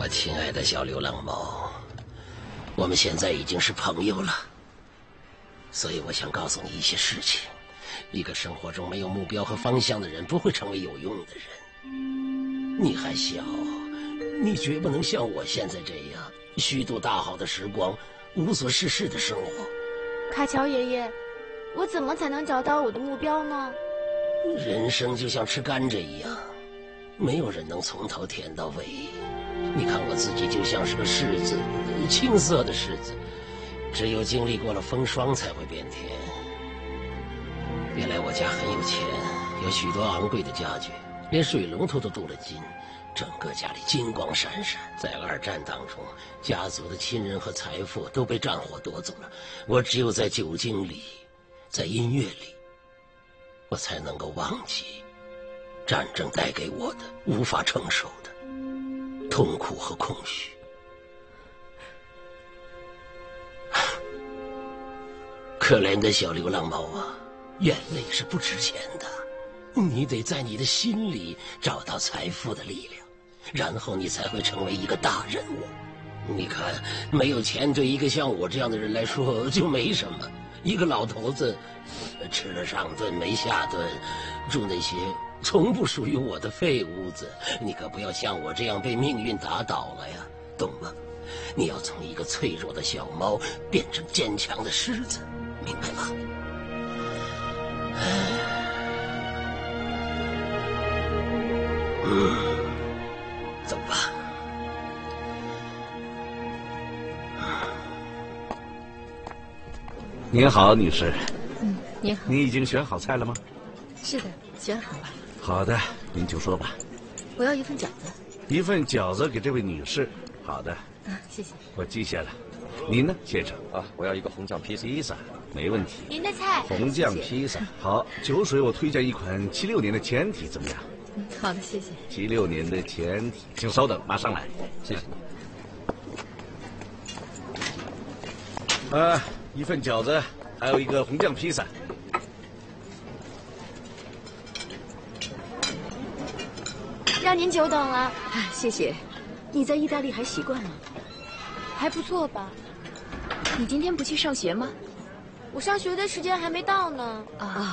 我亲爱的小流浪猫，我们现在已经是朋友了，所以我想告诉你一些事情。一个生活中没有目标和方向的人，不会成为有用的人。你还小，你绝不能像我现在这样虚度大好的时光，无所事事的生活。 卡乔爷爷，我怎么才能找到我的目标呢？ 人生就像吃甘蔗一样，没有人能从头甜到尾。你看我自己就像是个柿子，青涩的柿子，只有经历过了风霜才会变甜。原来我家很有钱，有许多昂贵的家具，连水龙头都镀了金，整个家里金光闪闪。在二战当中，家族的亲人和财富都被战火夺走了，我只有在酒精里，在音乐里，我才能够忘记战争带给我的无法承受的痛苦和空虚。可怜的小流浪猫啊，眼泪是不值钱的，你得在你的心里找到财富的力量，然后你才会成为一个大人物。你看，没有钱对一个像我这样的人来说就没什么，一个老头子吃了上顿没下顿，住那些从不属于我的废屋子，你可不要像我这样被命运打倒了呀，懂吗？你要从一个脆弱的小猫变成坚强的狮子，明白吗？走吧。 您好，女士。 您好。 你已经选好菜了吗？ 是的，选好了。 好的，您就说吧。 我要一份饺子。 一份饺子给这位女士。好的。 谢谢。 我记下了。您呢，先生？ 我要一个红酱披萨。 披萨，没问题。 您的菜。 红酱披萨。好，酒水我推荐一款76年的前体，怎么样？ 好的，谢谢。 76年的前体，请稍等，马上来。 谢谢。 一份饺子，还有一个红酱披萨。 让您久等了。 谢谢。你在意大利还习惯吗？ 还不错吧。 你今天不去上学吗？ 我上学的时间还没到呢。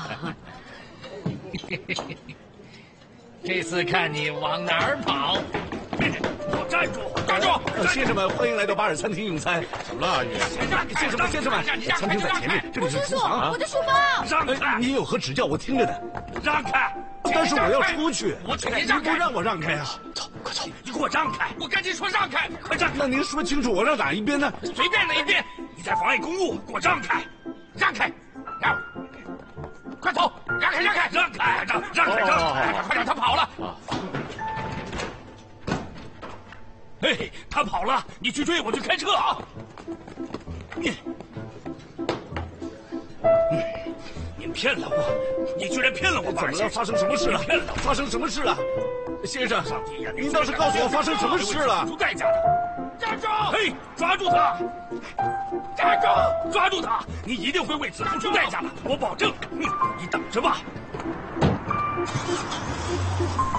这次看你往哪儿跑！站住！站住！ 先生们，欢迎来到巴尔餐厅用餐。怎么了？先生们，餐厅在前面，这里是厨房啊。 我的书包。 让开！ 你有何指教？我听着呢。 让开！ 但是我要出去。 你不让我让开啊！ 走，快走！你给我让开！我赶紧说让开！快让开！ 那您说清楚，我让哪一边呢？ 随便哪一边！你在妨碍公务，给我让开！让开！快走！让开！让开！让开！快让他跑了！嘿，他跑了，你去追，我去开车啊！你骗了我，你居然骗了我！ 怎么了？发生什么事了？ 骗了！ 发生什么事了？先生，您倒是告诉我发生什么事了？ 付出代价的！站住！嘿，抓住他！站住！抓住他！你一定会为此付出代价的，我保证。你等着吧。